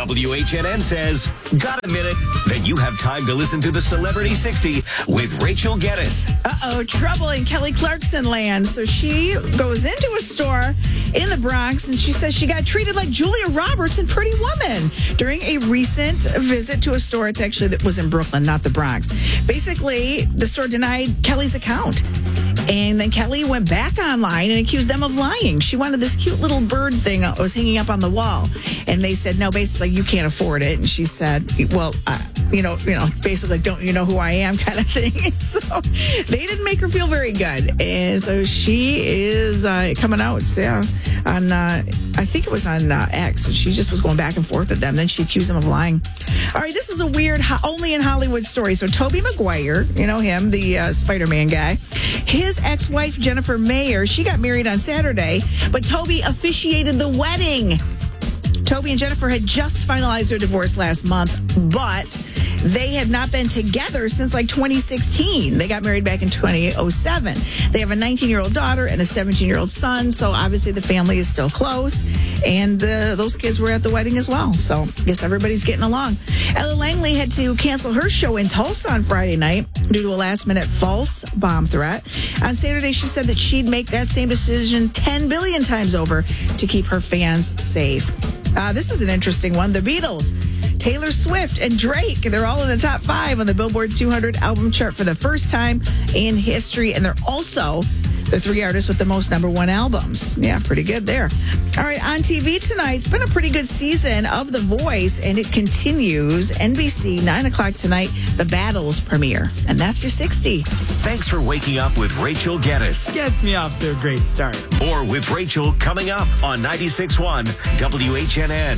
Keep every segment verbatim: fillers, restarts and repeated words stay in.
W H N N says, got a minute? Then you have time to listen to the Celebrity sixty with Rachel Geddes. Uh-oh, trouble in Kelly Clarkson land. So she goes into a store in the Bronx and she says she got treated like Julia Roberts in Pretty Woman during a recent visit to a store. It's actually that was in Brooklyn, not the Bronx. Basically, the store denied Kelly's account. And then Kelly went back online and accused them of lying. She wanted this cute little bird thing that was hanging up on the wall. And they said, no, basically, you can't afford it. And she said, well, uh, you know, you know, basically, don't you know who I am kind of thing. So they didn't make her feel very good. And so she is uh, coming out, yeah, on, uh, I think it was on uh, X. She just was going back and forth with them. Then she accused them of lying. All right, this is a weird, only in Hollywood story. So Tobey Maguire, you know him, the uh, Spider-Man guy, his ex-wife, Jennifer Mayer, she got married on Saturday, but Tobey officiated the wedding. Tobey and Jennifer had just finalized their divorce last month, but they had not been together since like twenty sixteen. They got married back in twenty oh seven. They have a nineteen-year-old daughter and a seventeen-year-old son, so obviously the family is still close, and uh, those kids were at the wedding as well, so I guess everybody's getting along. Ella Langley had to cancel her show in Tulsa on Friday night due to a last-minute false bomb threat. On Saturday, she said that she'd make that same decision ten billion times over to keep her fans safe. Uh, this is an interesting one. The Beatles, Taylor Swift, and Drake, they're all in the top five on the Billboard two hundred album chart for the first time in history. And they're also the three artists with the most number one albums. Yeah, pretty good there. All right, on T V tonight, it's been a pretty good season of The Voice, and it continues. N B C, nine o'clock tonight, The Battles premiere. And that's your sixty. Thanks for waking up with Rachel Geddes. Gets me off to a great start. Or with Rachel coming up on ninety-six point one W H N N.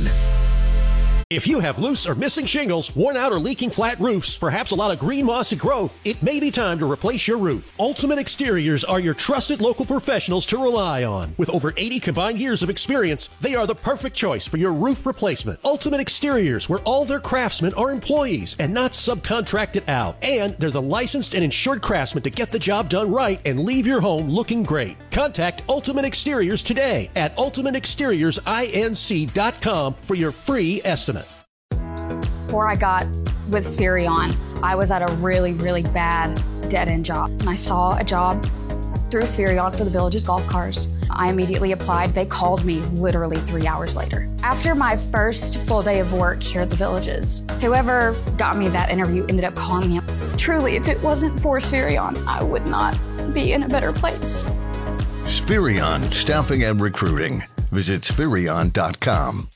If you have loose or missing shingles, worn out or leaking flat roofs, perhaps a lot of green mossy growth, it may be time to replace your roof. Ultimate Exteriors are your trusted local professionals to rely on. With over eighty combined years of experience, they are the perfect choice for your roof replacement. Ultimate Exteriors, where all their craftsmen are employees and not subcontracted out. And they're the licensed and insured craftsmen to get the job done right and leave your home looking great. Contact Ultimate Exteriors today at ultimate exteriors inc dot com for your free estimate. Before I got with Spherion, I was at a really, really bad dead-end job. And I saw a job through Spherion for the Villages golf cars. I immediately applied. They called me literally three hours later. After my first full day of work here at the Villages, whoever got me that interview ended up calling me. Truly, if it wasn't for Spherion, I would not be in a better place. Spherion Staffing and Recruiting. Visit Spherion dot com.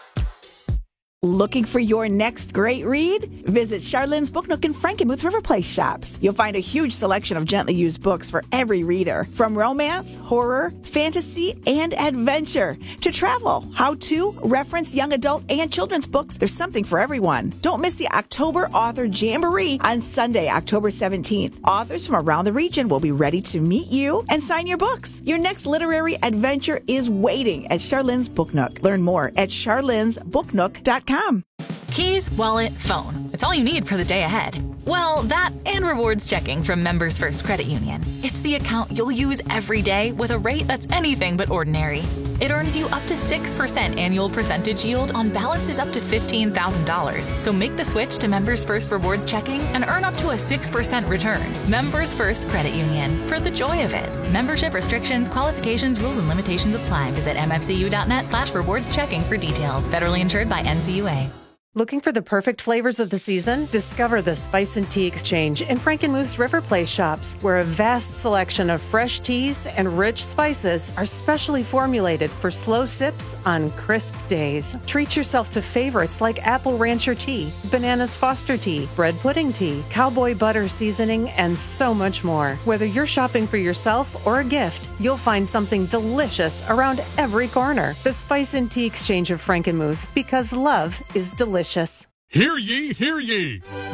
Looking for your next great read? Visit Charlene's Book Nook in Frankenmuth River Place shops. You'll find a huge selection of gently used books for every reader, from romance, horror, fantasy, and adventure to travel, how-to, reference, young adult, and children's books. There's something for everyone. Don't miss the October Author Jamboree on Sunday, October seventeenth. Authors from around the region will be ready to meet you and sign your books. Your next literary adventure is waiting at Charlene's Book Nook. Learn more at charlene's book nook dot com. Keys, wallet, phone. It's all you need for the day ahead. Well, that and rewards checking from Members First Credit Union. It's the account you'll use every day with a rate that's anything but ordinary. It earns you up to six percent annual percentage yield on balances up to fifteen thousand dollars. So make the switch to Members First Rewards Checking and earn up to a six percent return. Members First Credit Union. For the joy of it. Membership restrictions, qualifications, rules, and limitations apply. Visit m f c u dot net slash rewards checking for details. Federally insured by N C U A. Looking for the perfect flavors of the season? Discover the Spice and Tea Exchange in Frankenmuth's River Place shops, where a vast selection of fresh teas and rich spices are specially formulated for slow sips on crisp days. Treat yourself to favorites like Apple Rancher Tea, Bananas Foster Tea, Bread Pudding Tea, Cowboy Butter Seasoning, and so much more. Whether you're shopping for yourself or a gift, you'll find something delicious around every corner. The Spice and Tea Exchange of Frankenmuth, because love is delicious. Hear ye, hear ye!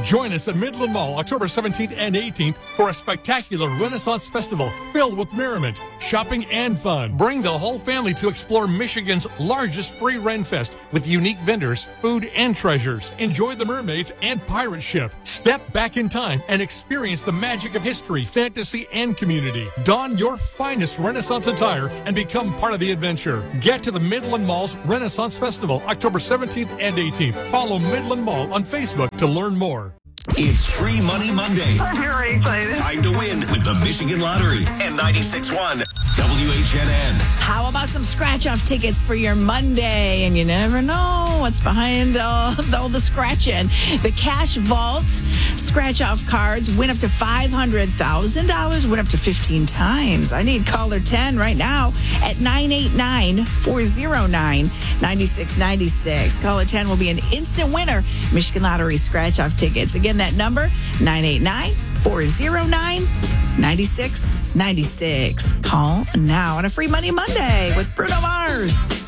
Join us at Midland Mall October seventeenth and eighteenth for a spectacular Renaissance Festival filled with merriment, shopping, and fun. Bring the whole family to explore Michigan's largest free Ren Fest with unique vendors, food, and treasures. Enjoy the mermaids and pirate ship. Step back in time and experience the magic of history, fantasy, and community. Don your finest Renaissance attire and become part of the adventure. Get to the Midland Mall's Renaissance Festival October seventeenth and eighteenth. Follow Midland Mall on Facebook to learn more. It's Free Money Monday. I'm very excited. Time to win with the Michigan Lottery and ninety-six point one W H N N. How about some scratch-off tickets for your Monday? And you never know what's behind all, all the scratching. The Cash Vault scratch-off cards win up to five hundred thousand dollars, win up to fifteen times. I need caller ten right now at nine eight nine, four oh nine, nine six nine six. Caller ten will be an instant winner. Michigan Lottery scratch-off tickets. Again, that number, nine eight nine, four oh nine, nine six nine six. Call now on a Free Money Monday with Bruno Mars.